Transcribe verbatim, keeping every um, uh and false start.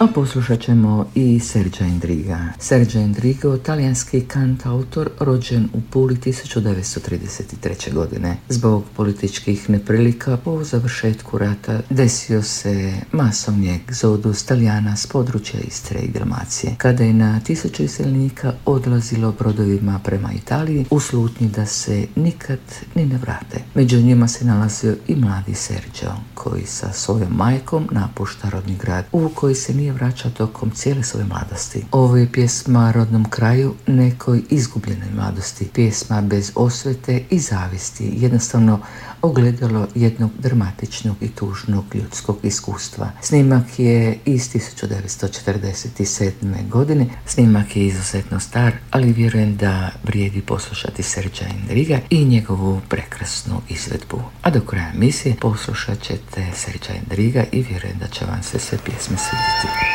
A poslušat ćemo i Sergio Endriga. Sergio Endrigo, talijanski kantautor, rođen u Puli tisuću devetsto trideset treće. godine. Zbog političkih neprilika po završetku rata desio se masovni egzodus Talijana s područja Istre i Dalmacije, kada je na tisuće iseljenika odlazilo brodovima prema Italiji u slutnji da se nikad ni ne vrate. Među njima se nalazio i mladi Sergio, koji sa svojom majkom napušta rodni grad u koji se nije vraćao tokom cijele svoje mladosti. Ovo je pjesma rodnom kraju, nekoj izgubljenoj mladosti, pjesma bez osvete i zavisti, jednostavno ogledalo jednog dramatičnog i tužnog ljudskog iskustva. Snimak je iz tisuću devetsto četrdeset sedme. godine, snimak je izuzetno star, ali vjerujem da vrijedi poslušati Sergio Endriga i njegovu prekrasnu izvedbu. A do kraja emisije poslušat ćete Sergio Endriga i vjerujem da će vam se sve pjesme svidjeti.